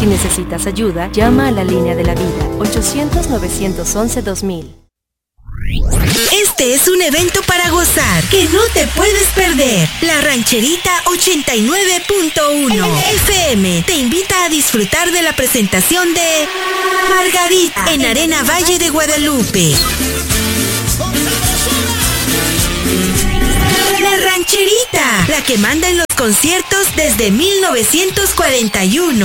Si necesitas ayuda, llama a la línea de la vida, 800-911-2000. Este es un evento para gozar, que no te puedes perder. La Rancherita 89.1 FM te invita a disfrutar de la presentación de Margarita en Arena Valle de Guadalupe. La Rancherita, la que manda en los conciertos desde 1941.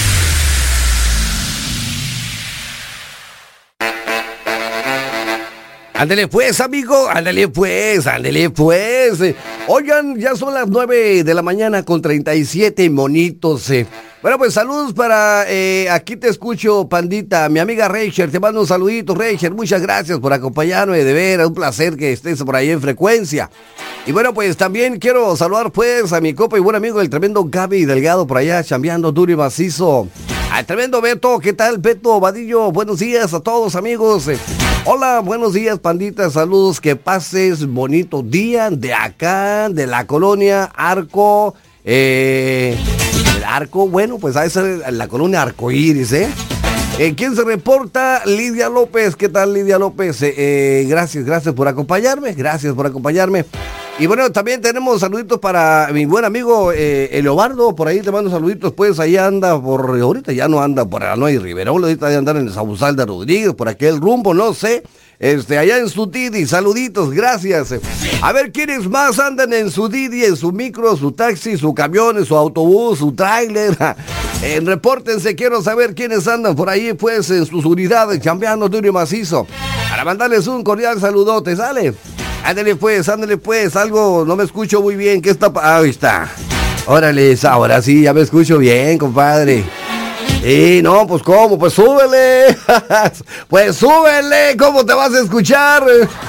Ándale pues, amigo, ándale pues. Oigan, ya son las 9 de la mañana con 37 monitos. Bueno, pues saludos para, aquí te escucho, pandita, mi amiga Reicher, te mando un saludito, Reicher, muchas gracias por acompañarme, de veras, un placer que estés por ahí en frecuencia. Y bueno, pues también quiero saludar pues a mi copa y buen amigo, el tremendo Gaby Delgado, por allá chambeando duro y macizo. Al tremendo Beto, ¿qué tal, Beto Vadillo? Buenos días a todos, amigos. Hola, buenos días, pandita, saludos, que pases bonito día de acá, de la colonia Arco, el Arco, bueno, pues a esa la colonia Arcoíris, ¿quién se reporta? Lidia López, ¿qué tal, Lidia López? Gracias por acompañarme, Y bueno, también tenemos saluditos para mi buen amigo Eleobardo, por ahí te mando saluditos, pues ahí anda ahorita ya no anda por Anoy Riverol, ahorita ya andan en el Sausal de Rodríguez, por aquel rumbo, no sé, allá en su Didi, saluditos, gracias. A ver, ¿quiénes más andan en su Didi, en su micro, su taxi, su camión, su autobús, su tráiler? Repórtense, quiero saber quiénes andan por ahí, pues, en sus unidades, chambeando duro y macizo, para mandarles un cordial saludote, ¿sale? Ándale pues, algo, no me escucho muy bien, ¿qué está? Ahí está. Órale, ahora sí, ya me escucho bien, compadre. No, pues ¿cómo? Pues súbele. Pues súbele, ¿cómo te vas a escuchar?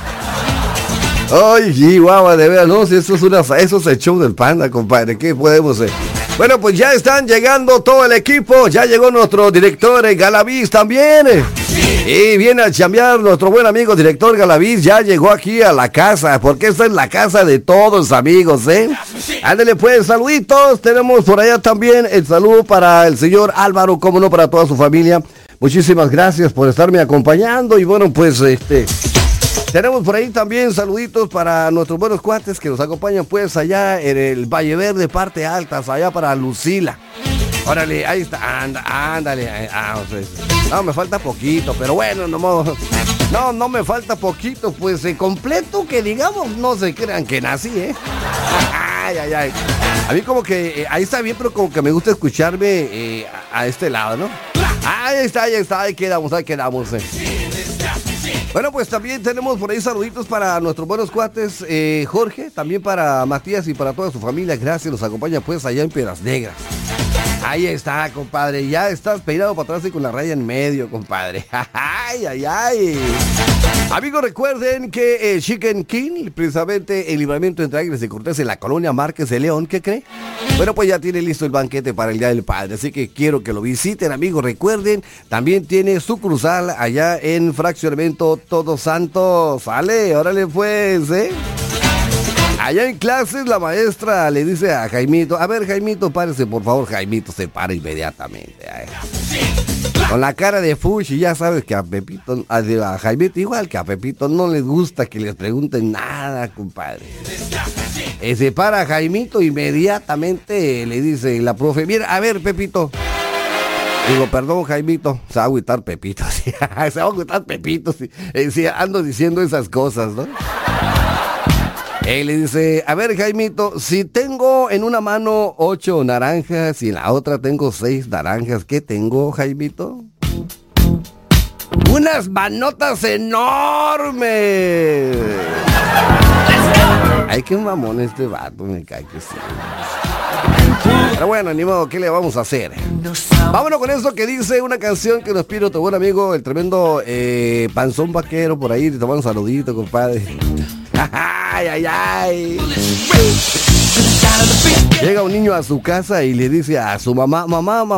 Ay, Chihuahua, de veras, no, eso es el show del panda, compadre, ¿qué podemos hacer? Bueno, pues ya están llegando todo el equipo, ya llegó nuestro director Galaviz también. Y viene a chambear nuestro buen amigo director Galaviz, ya llegó aquí a la casa, porque esta es la casa de todos, amigos, Ándale pues, saluditos, tenemos por allá también el saludo para el señor Álvaro, como no, para toda su familia. Muchísimas gracias por estarme acompañando y bueno, pues tenemos por ahí también saluditos para nuestros buenos cuates que nos acompañan pues allá en el Valle Verde, parte altas, allá para Lucila. Órale, ahí está, ándale. No, me falta poquito, pero bueno, no me falta poquito, pues completo que digamos, no se crean que nací, Ay. A mí como que, ahí está bien, pero como que me gusta escucharme a este lado, ¿no? Ahí está, ahí quedamos. Bueno, pues también tenemos por ahí saluditos para nuestros buenos cuates, Jorge, también para Matías y para toda su familia, gracias, nos acompaña pues allá en Piedras Negras. Ahí está, compadre, ya estás peinado para atrás y con la raya en medio, compadre. Ay. Amigos, recuerden que Chicken King, precisamente el libramiento entre Águilas de Cortés en la colonia Márquez de León, ¿qué cree? Bueno, pues ya tiene listo el banquete para el Día del Padre, así que quiero que lo visiten, amigos. Recuerden, también tiene sucursal allá en Fraccionamiento Todos Santos. Sale, órale pues, Allá en clases la maestra le dice a Jaimito, a ver, Jaimito, párese, por favor. Jaimito se para inmediatamente. Con la cara de fuchi, ya sabes que a Jaimito, igual que a Pepito, no les gusta que les pregunten nada, compadre. Se para Jaimito, inmediatamente le dice la profe, mira, a ver, Pepito. Digo, perdón, Jaimito, se va a agüitar Pepito, ¿sí? Se va a agüitar Pepito, sí. Sí, ando diciendo esas cosas, ¿no? Él le dice, a ver, Jaimito, si tengo en una mano 8 naranjas y en la otra tengo 6 naranjas, ¿qué tengo, Jaimito? ¡Unas manotas enormes! Ay, qué mamón este vato, me cae que sí. Pero bueno, ni modo, ¿qué le vamos a hacer? Vámonos con eso que dice una canción que nos pide tu buen amigo, el tremendo Panzón Vaquero, por ahí, te mando un saludito, compadre. Ay. Llega un niño a su casa y le dice a su mamá.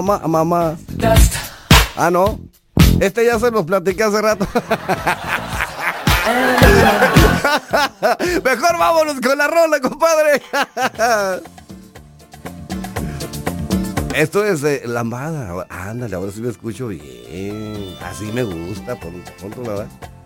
Ah, no. Ya se los platiqué hace rato. Mejor vámonos con la rola, compadre. Esto es lambada. Ándale, ahora sí me escucho bien. Así me gusta, por otro lado.